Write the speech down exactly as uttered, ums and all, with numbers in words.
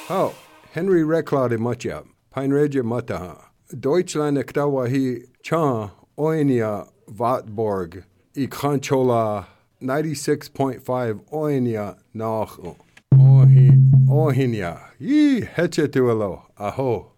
Oh, Henry Reclade Matja, Peinregia Mataha. Deutschland Ektawahi Cha Oinia Vatborg, I Conchola ninety-six point five Oinia Nach Ohi Ohinia. Ye Hetchetuelo, Aho.